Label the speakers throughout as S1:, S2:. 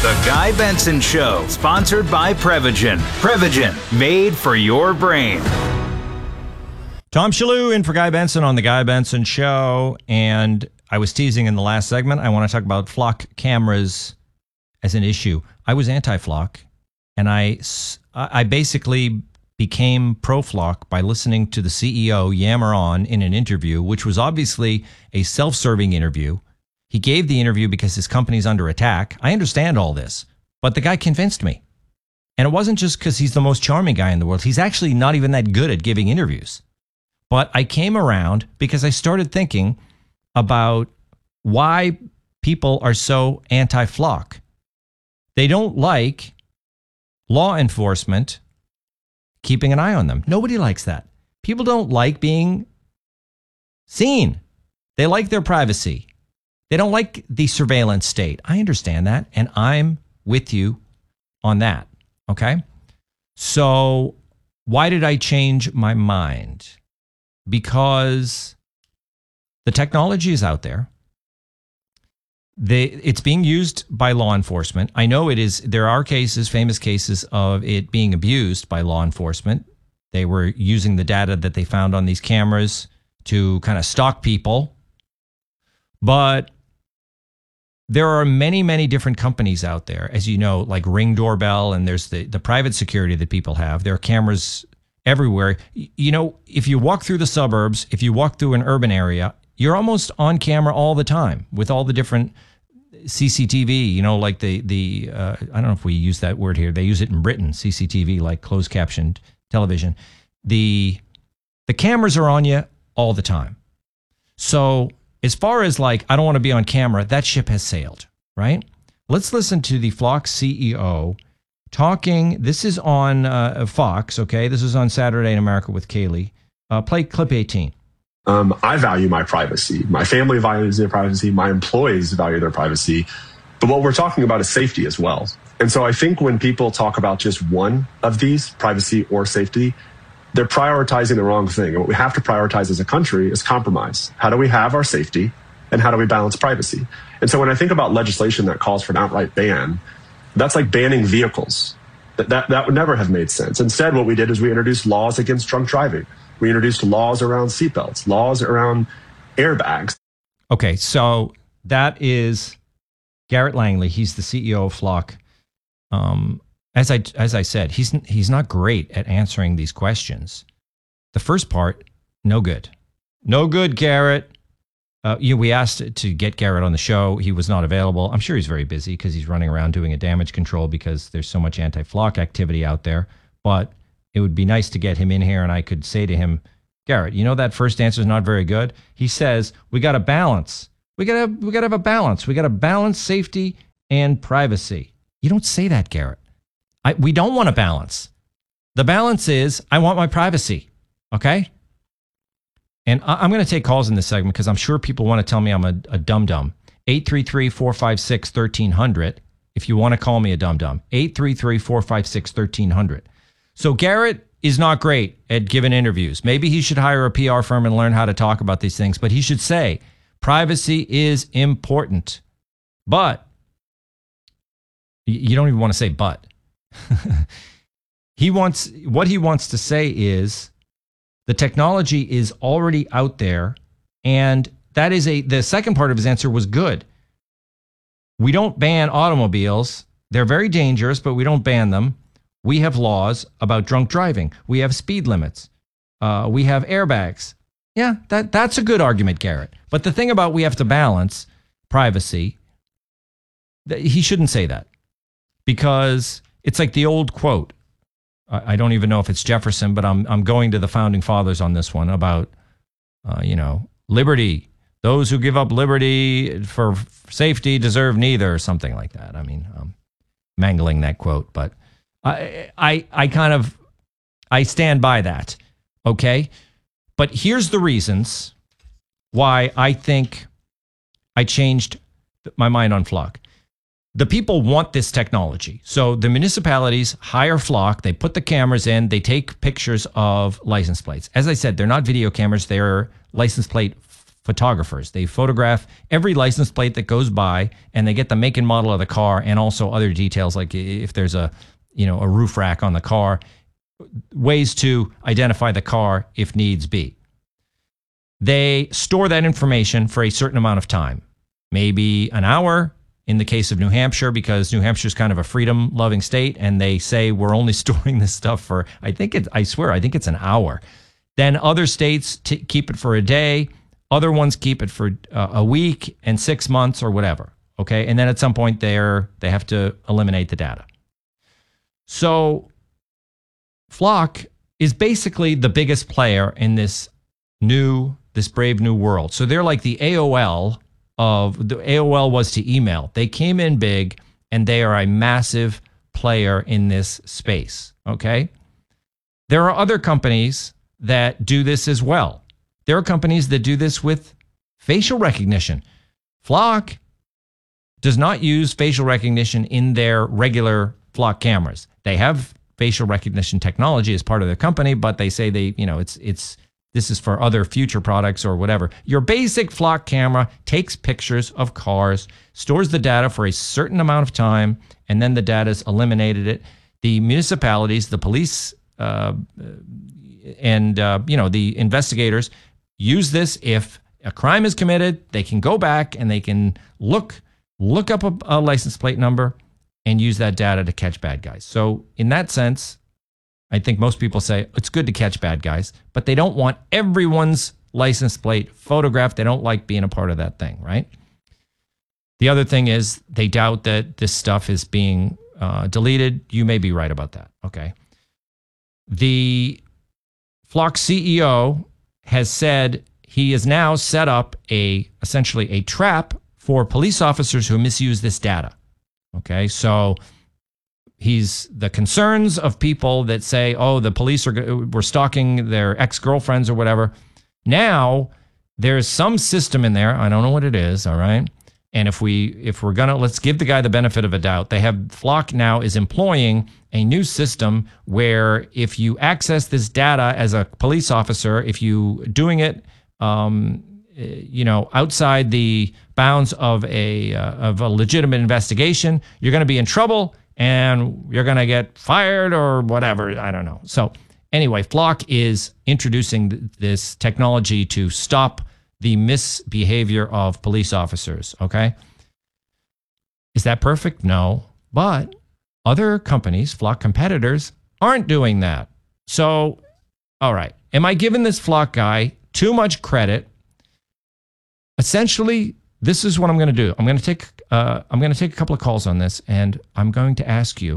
S1: The Guy Benson Show, sponsored by Prevagen. Prevagen, made for your brain.
S2: Tom Shalhoub in for Guy Benson on The Guy Benson Show. And I was teasing in the last segment, I want to talk about flock cameras as an issue. I was anti-flock, and I basically became pro-flock by listening to the CEO yammer on in an interview, which was obviously a self-serving interview. He gave the interview because his company's under attack. I understand all this, but the guy convinced me. And it wasn't just because he's the most charming guy in the world. He's actually not even that good at giving interviews. But I came around because I started thinking about why people are so anti-flock. They don't like law enforcement keeping an eye on them. Nobody likes that. People don't like being seen. They like their privacy. They don't like the surveillance state. I understand that, and I'm with you on that, okay? So why did I change my mind? Because the technology is out there. It's being used by law enforcement. I know it is. There are cases, famous cases of it being abused by law enforcement. They were using the data that they found on these cameras to kind of stalk people. But there are many, many different companies out there, as you know, like Ring Doorbell, and there's the private security that people have. There are cameras everywhere. You know, if you walk through the suburbs, if you walk through an urban area, you're almost on camera all the time with all the different CCTV, you know, like the I don't know if we use that word here. They use it in Britain, CCTV, like closed captioned television. The cameras are on you all the time. So as far as like, I don't want to be on camera, that ship has sailed, right? Let's listen to the Flock CEO talking. This is on Fox, okay? This is on Saturday in America with Kaylee. Play clip 18.
S3: I value my privacy. My family values their privacy. My employees value their privacy. But what we're talking about is safety as well. And so I think when people talk about just one of these, privacy or safety, they're prioritizing the wrong thing. And what we have to prioritize as a country is compromise. How do we have our safety, and how do we balance privacy? And so when I think about legislation that calls for an outright ban, that's like banning vehicles. That would never have made sense. Instead, what we did is we introduced laws against drunk driving. We introduced laws around seatbelts, laws around airbags.
S2: Okay, so that is Garrett Langley. He's the CEO of Flock. As I said, he's not great at answering these questions. The first part, no good. No good, Garrett. We asked to get Garrett on the show. He was not available. I'm sure he's very busy because he's running around doing a damage control because there's so much anti-flock activity out there. But it would be nice to get him in here and I could say to him, Garrett, you know that first answer is not very good. He says, we got to balance. We got to have a balance. We got to balance safety and privacy. You don't say that, Garrett. We don't want to balance. The balance is I want my privacy. Okay? And I'm going to take calls in this segment because I'm sure people want to tell me I'm a dum-dum. 833-456-1300 if you want to call me a dum-dum. 833-456-1300. So Garrett is not great at giving interviews. Maybe he should hire a PR firm and learn how to talk about these things, but he should say privacy is important. But you don't even want to say but. What he wants to say is the technology is already out there, and that is the second part of his answer was good. We don't ban automobiles. They're very dangerous, but we don't ban them. We have laws about drunk driving. We have speed limits. We have airbags. Yeah, that's a good argument, Garrett. But the thing about we have to balance privacy, he shouldn't say that because it's like the old quote. I don't even know if it's Jefferson, but I'm going to the founding fathers on this one about, liberty. Those who give up liberty for safety deserve neither, or something like that. I mean, mangling that quote, but I stand by that. Okay. But here's the reasons why I think I changed my mind on Flock. The people want this technology. So the municipalities hire Flock. They put the cameras in. They take pictures of license plates. As I said, they're not video cameras. They're license plate photographers. They photograph every license plate that goes by, and they get the make and model of the car and also other details, like if there's a roof rack on the car, ways to identify the car if needs be. They store that information for a certain amount of time, maybe an hour in the case of New Hampshire, because New Hampshire is kind of a freedom-loving state, and they say we're only storing this stuff for, I think it's an hour. Then other states keep it for a day. Other ones keep it for a week and 6 months or whatever. Okay. And then at some point they have to eliminate the data. So Flock is basically the biggest player in this brave new world. So they're like the AOL was to email. They came in big, and they are a massive player in this space. Okay. There are other companies that do this as well. There are companies that do this with facial recognition. Flock does not use facial recognition in their regular Flock cameras. They have facial recognition technology as part of their company, but they say this is for other future products or whatever. Your basic Flock camera takes pictures of cars, stores the data for a certain amount of time, and then the data is eliminated. The municipalities, the police, and the investigators use this. If a crime is committed, they can go back and they can look up a license plate number and use that data to catch bad guys. So in that sense, I think most people say it's good to catch bad guys, but they don't want everyone's license plate photographed. They don't like being a part of that thing, right? The other thing is they doubt that this stuff is being deleted. You may be right about that. Okay. The Flock CEO has said he has now set up essentially a trap for police officers who misuse this data. Okay, so the concerns of people that say, oh, the police were stalking their ex-girlfriends or whatever. Now there's some system in there. I don't know what it is. All right. And let's give the guy the benefit of a doubt. Flock now is employing a new system where if you access this data as a police officer, if you doing it, outside the bounds of a legitimate investigation, you're going to be in trouble and you're going to get fired or whatever. I don't know. So anyway, Flock is introducing this technology to stop the misbehavior of police officers. Okay. Is that perfect? No. But other companies, Flock competitors, aren't doing that. So, all right. Am I giving this Flock guy too much credit? Essentially, this is what I'm going to do. I'm going to take a couple of calls on this, and I'm going to ask you.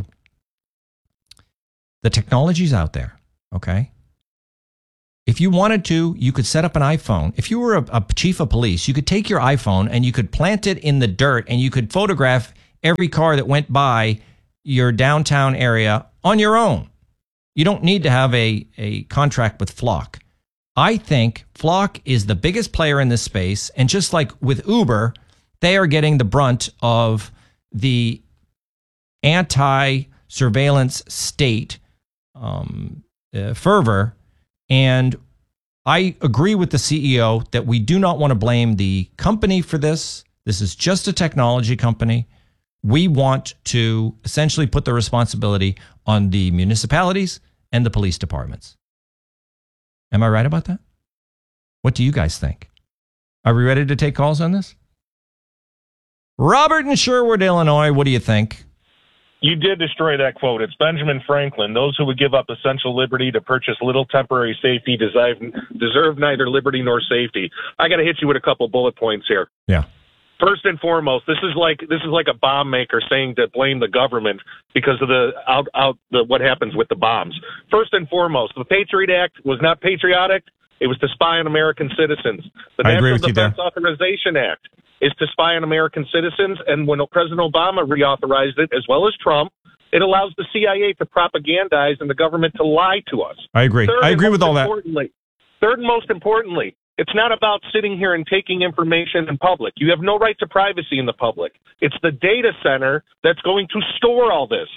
S2: The technology's out there. Okay. If you wanted to, you could set up an iPhone. If you were a chief of police, you could take your iPhone and you could plant it in the dirt and you could photograph every car that went by your downtown area on your own. You don't need to have a contract with Flock. I think Flock is the biggest player in this space. And just like with Uber, they are getting the brunt of the anti-surveillance state fervor. And I agree with the CEO that we do not want to blame the company for this. This is just a technology company. We want to essentially put the responsibility on the municipalities and the police departments. Am I right about that? What do you guys think? Are we ready to take calls on this? Robert in Sherwood, Illinois, what do you think?
S4: You did destroy that quote. It's Benjamin Franklin. Those who would give up essential liberty to purchase little temporary safety deserve neither liberty nor safety. I got to hit you with a couple bullet points here.
S2: Yeah.
S4: First and foremost, this is like a bomb maker saying to blame the government because of what happens with the bombs. First and foremost, the Patriot Act was not patriotic. It was to spy on American citizens. The National Defense Authorization Act is to spy on American citizens, and when President Obama reauthorized it, as well as Trump, it allows the CIA to propagandize and the government to lie to us.
S2: I agree. I agree with all that.
S4: Third and most importantly, it's not about sitting here and taking information in public. You have no right to privacy in the public. It's the data center that's going to store all this.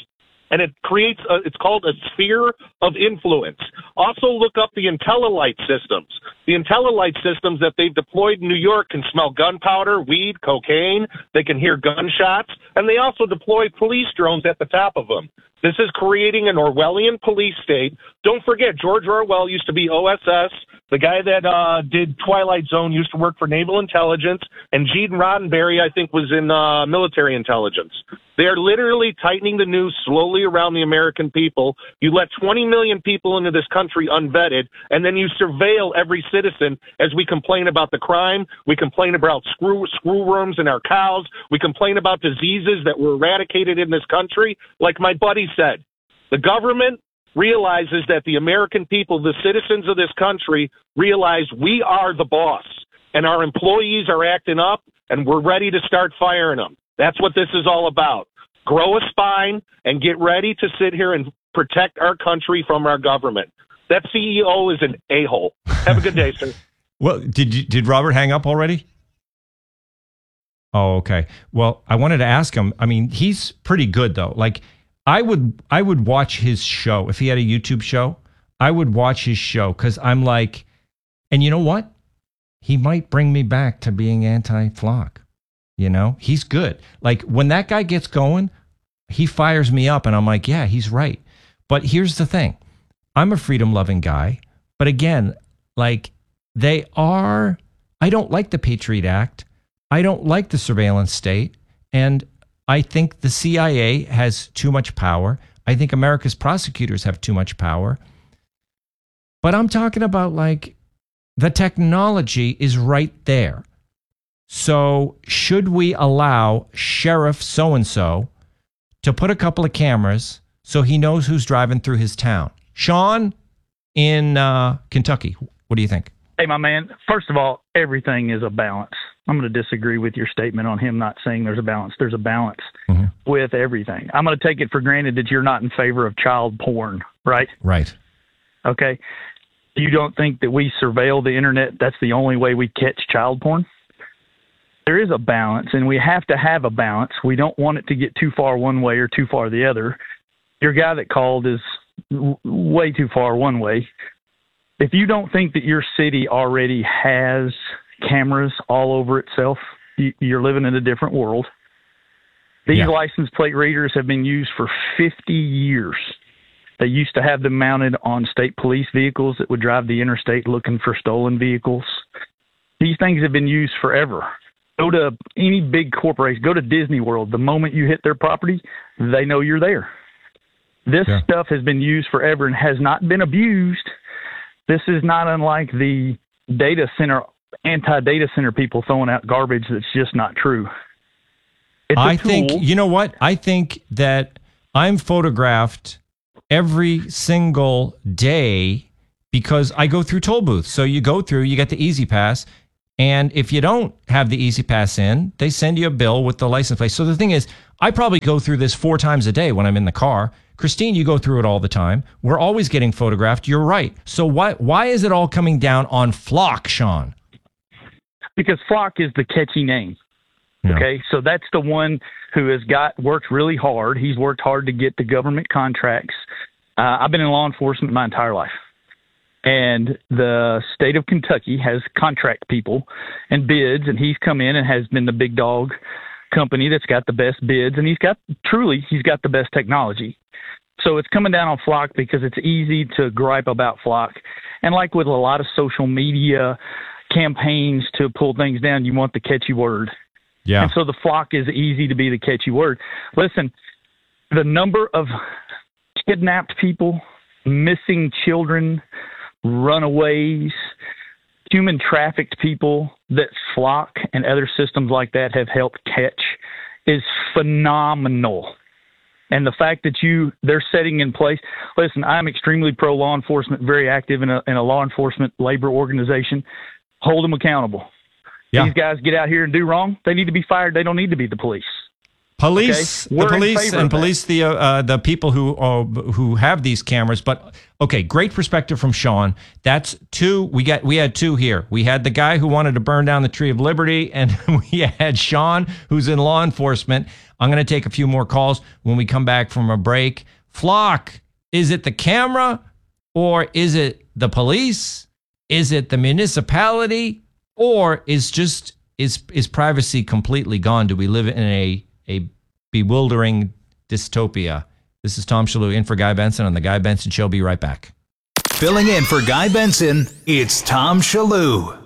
S4: and it creates it's called a sphere of influence. Also look up the IntelliLight systems. The IntelliLight systems that they've deployed in New York can smell gunpowder, weed, cocaine. They can hear gunshots, and they also deploy police drones at the top of them. This is creating an Orwellian police state. Don't forget, George Orwell used to be OSS. The guy that did Twilight Zone used to work for Naval Intelligence, and Gene Roddenberry, I think, was in military intelligence. They're literally tightening the noose slowly around the American people. You let 20 million people into this country unvetted, and then you surveil every citizen as we complain about the crime. We complain about screw worms in our cows. We complain about diseases that were eradicated in this country. Like my buddy said, the government realizes that the American people, the citizens of this country, realize we are the boss, and our employees are acting up, and we're ready to start firing them. That's what this is all about. Grow a spine and get ready to sit here and protect our country from our government. That CEO is an a-hole. Have a good day, sir.
S2: Well, did Robert hang up already? Oh, okay. Well, I wanted to ask him. I mean, he's pretty good though. Like, I would watch his show if he had a YouTube show. I would watch his show because I'm like, and you know what? He might bring me back to being anti-Flock. You know, he's good. Like when that guy gets going, he fires me up and I'm like, yeah, he's right. But here's the thing. I'm a freedom-loving guy. But again, like I don't like the Patriot Act. I don't like the surveillance state. And I think the CIA has too much power. I think America's prosecutors have too much power. But I'm talking about like the technology is right there. So should we allow Sheriff so-and-so to put a couple of cameras so he knows who's driving through his town? Sean in Kentucky, what do you think?
S5: Hey, my man, first of all, everything is a balance. I'm going to disagree with your statement on him not saying there's a balance. There's a balance with everything. I'm going to take it for granted that you're not in favor of child porn, right?
S2: Right.
S5: Okay. You don't think that we surveil the internet, that's the only way we catch child porn? There is a balance, and we have to have a balance. We don't want it to get too far one way or too far the other. Your guy that called is way too far one way. If you don't think that your city already has cameras all over itself, you're living in a different world. These license plate readers have been used for 50 years. They used to have them mounted on state police vehicles that would drive the interstate looking for stolen vehicles. These things have been used forever. Go to any big corporation, go to Disney World. The moment you hit their property, they know you're there. This stuff has been used forever and has not been abused. This is not unlike the data center, anti-data center people throwing out garbage that's just not true.
S2: I think, you know what? I think that I'm photographed every single day because I go through toll booths. So you go through, you get the Easy Pass. And if you don't have the Easy Pass in, they send you a bill with the license plate. So the thing is, I probably go through this 4 times a day when I'm in the car. Christine, you go through it all the time. We're always getting photographed. You're right. So why is it all coming down on Flock, Sean?
S5: Because Flock is the catchy name. Yeah. Okay, so that's the one who has worked really hard. He's worked hard to get the government contracts. I've been in law enforcement my entire life. And the state of Kentucky has contract people and bids, and he's come in and has been the big dog company that's got the best bids, and he's got the best technology. So it's coming down on Flock because it's easy to gripe about Flock. And like with a lot of social media campaigns to pull things down, you want the catchy word. Yeah. And so the Flock is easy to be the catchy word. Listen, the number of kidnapped people, missing children, runaways, human trafficked people that Flock and other systems like that have helped catch is phenomenal. And the fact that they're setting in place, listen, I'm extremely pro law enforcement, very active in a law enforcement labor organization. Hold them accountable. Yeah. These guys get out here and do wrong. They need to be fired. They don't need to be the police.
S2: Police, okay? Police the people who have these cameras. But okay, great perspective from Sean. That's 2. We had 2 here. We had the guy who wanted to burn down the Tree of Liberty, and we had Sean, who's in law enforcement. I'm going to take a few more calls when we come back from a break. Flock, is it the camera or is it the police? Is it the municipality or is privacy completely gone? Do we live in a bewildering dystopia? This is Tom Shalhoub in for Guy Benson on The Guy Benson Show. Be right back.
S1: Filling in for Guy Benson, it's Tom Shalhoub.